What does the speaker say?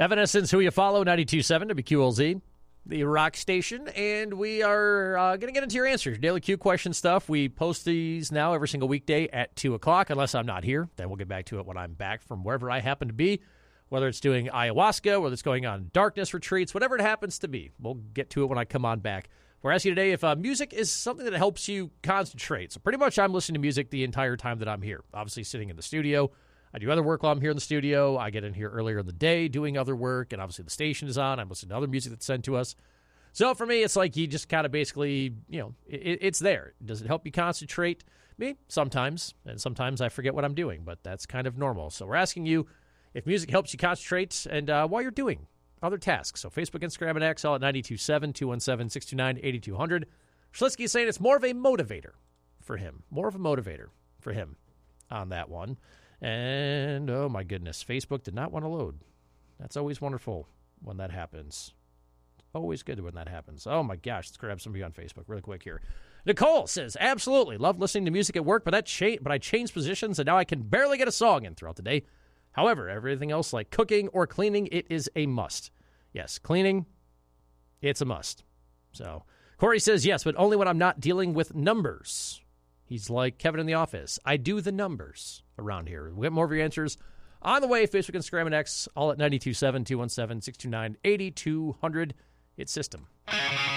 Evanescence, who you follow, 92.7 WQLZ, the rock station. And we are going to get into your answers, Daily Q question stuff. We post these now every single weekday at 2 o'clock, unless I'm not here. Then we'll get back to it when I'm back from wherever I happen to be, whether it's doing ayahuasca, whether it's going on darkness retreats, whatever it happens to be. We'll get to it when I come on back. We're asking today if music is something that helps you concentrate. So pretty much I'm listening to music the entire time that I'm here, obviously sitting in the studio. I do other work while I'm here in the studio. I get in here earlier in the day doing other work, and obviously the station is on. I'm listening to other music that's sent to us. So for me, it's like you just kind of basically, it's there. Does it help you concentrate? Me, sometimes, and sometimes I forget what I'm doing, but that's kind of normal. So we're asking you if music helps you concentrate and while you're doing other tasks. So Facebook, Instagram, and X, all at 92.7, 217-629-8200. Schlitzky is saying it's more of a motivator for him. More of a motivator for him on that one. And, oh, my goodness, Facebook did not want to load. That's always wonderful when that happens. Always good when that happens. Oh, my gosh, let's grab somebody on Facebook really quick here. Nicole says, absolutely, love listening to music at work, but I changed positions, and now I can barely get a song in throughout the day. However, everything else like cooking or cleaning, it is a must. Yes, cleaning, it's a must. So, Corey says, yes, but only when I'm not dealing with numbers. He's like Kevin in The Office. I do the numbers around here. We'll get more of your answers on the way. Facebook, Instagram, and X, all at 92.7, 217-629-8200. It's System.